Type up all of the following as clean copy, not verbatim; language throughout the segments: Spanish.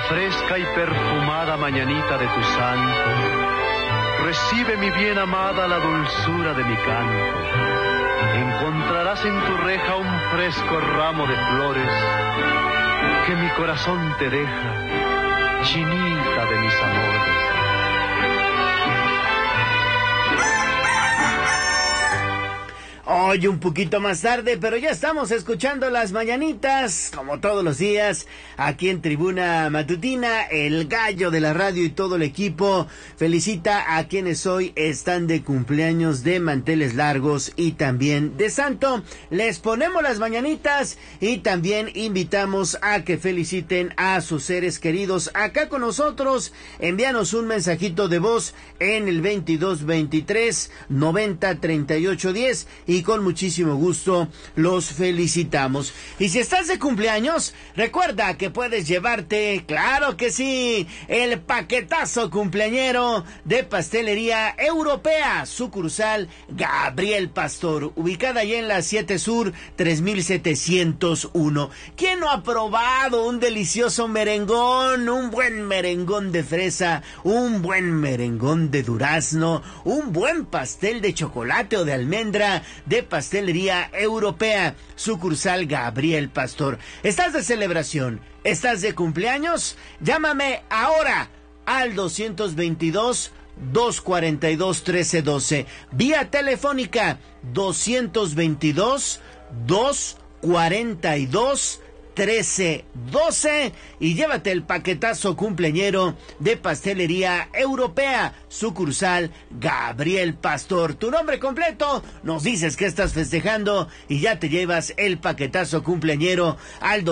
fresca y perfumada mañanita de tu santo, recibe, mi bien amada, la dulzura de mi canto. Encontrarás en tu reja un fresco ramo de flores que mi corazón te deja, chinita de mis amores. Hoy un poquito más tarde, pero ya estamos escuchando las mañanitas, como todos los días, aquí en Tribuna Matutina. El gallo de la radio y todo el equipo felicita a quienes hoy están de cumpleaños, de manteles largos y también de santo. Les ponemos las mañanitas y también invitamos a que feliciten a sus seres queridos acá con nosotros. Envíanos un mensajito de voz en el 2223 90 38 10 y con muchísimo gusto los felicitamos. Y si estás de cumpleaños, recuerda que puedes llevarte, claro que sí, el paquetazo cumpleañero de Pastelería Europea, sucursal Gabriel Pastor, ubicada allá en la 7 Sur 3701. ¿Quién no ha probado un delicioso merengón? Un buen merengón de fresa, un buen merengón de durazno, un buen pastel de chocolate o de almendra de Pastelería Europea, sucursal Gabriel Pastor. ¿Estás de celebración? ¿Estás de cumpleaños? Llámame ahora al 222-242-1312. Vía telefónica 222-242-1312 y llévate el paquetazo cumpleañero de Pastelería Europea, sucursal Gabriel Pastor. Tu nombre completo, nos dices que estás festejando y ya te llevas el paquetazo cumpleañero al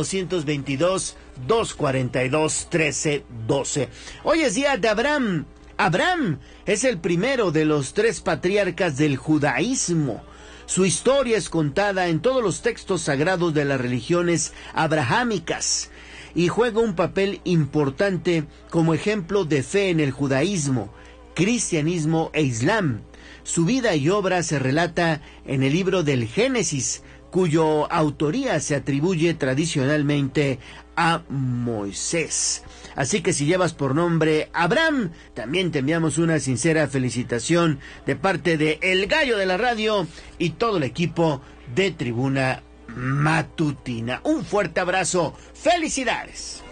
222-242-1312. Hoy es día de Abraham. Abraham es el primero de los 3 patriarcas del judaísmo. Su historia es contada en todos los textos sagrados de las religiones abrahámicas y juega un papel importante como ejemplo de fe en el judaísmo, cristianismo e islam. Su vida y obra se relata en el libro del Génesis, cuyo autoría se atribuye tradicionalmente a Moisés. Así que si llevas por nombre Abraham, también te enviamos una sincera felicitación de parte de El Gallo de la Radio y todo el equipo de Tribuna Matutina. Un fuerte abrazo. ¡Felicidades!